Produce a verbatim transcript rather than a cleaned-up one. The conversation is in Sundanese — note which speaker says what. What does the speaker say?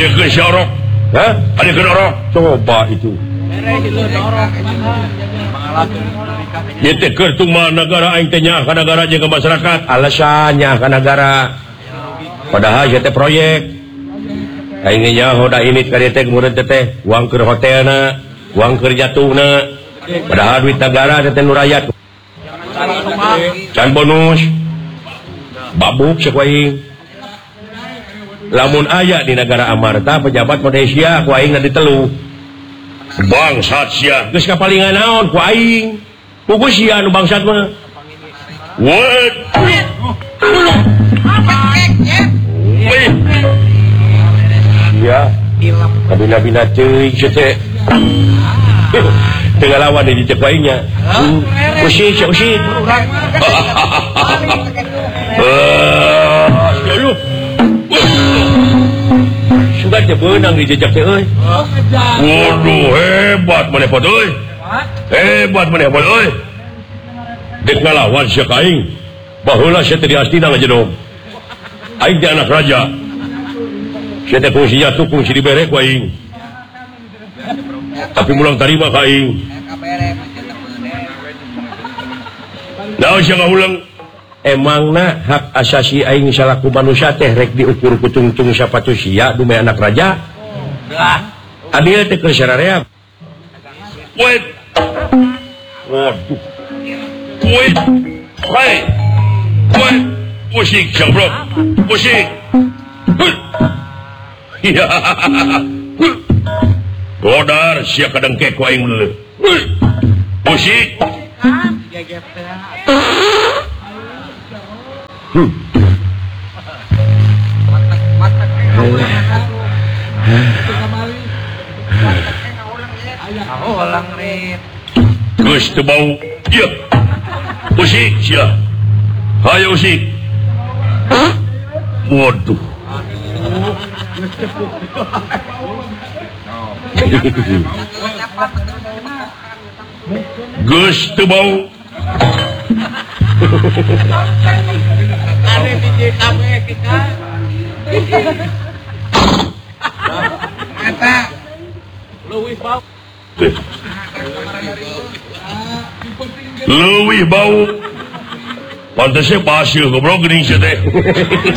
Speaker 1: ada ke syorok ada ke dorok coba itu itu kertuma negara aing tanya ke negara jaga masyarakat alasannya ke negara padahal jadi proyek aingnya hoda ini ka teh murid teh uang ke hotelna uang kerja tuna padahal duit negara teh nu rakyat can bonus babuk cek aing lamun aya di negara Amarta pejabat Malaysia ku aing di telu bangsat sia geus kapalingan naon ku aing puguh sia nu bangsat mah wet ya kabina-bina teuing teh teu ngalawan di cek aingnya usik usik eh sudah jebenang di jejak teh euy. Waduh hebat maneh pot euy. Hebat maneh pot euy. Dek ngalawan sia ka aing. Baheula sia teh di Astina ngajedog. Aing teh anak raja. Sia teh kungsi jatuh kungsi dibere ku aing. Tapi mulang tarima ka aing. Naon sia ngahulang emangna hak asasi aing salaku manusia teh rek diukur ku tungtung sapatu sia dume anak raja adil teh keur sararea wait waduh wait wait wait musik jambrok musik iya godar sia kadengke ku aing leuleuh musik Hmm. Geus teu bau ieu usik sia hayu usik waduh geus teu bau
Speaker 2: Are biji kabe kita. Eta leuwih bau.
Speaker 1: Leuwih bau. Pantasnya pasir goblok geuning sia teh.